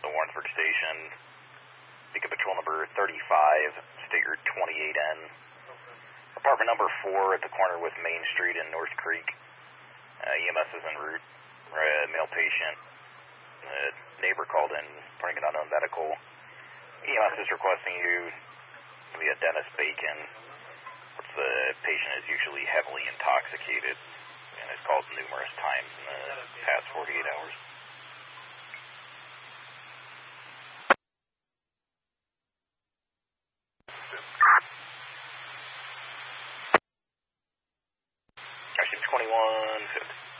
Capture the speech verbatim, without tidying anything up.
the Warrensburg Station. Beacon Patrol number thirty-five, state route twenty-eight N. Apartment number four at the corner with Main Street and North Creek. Uh, E M S is en route. Uh, male patient. Uh, neighbor called in, bringing unknown medical. E M S is requesting you via Dennis Bacon, which the patient is usually heavily intoxicated and has called numerous times in the past forty-eight hours. Action twenty-one fifty.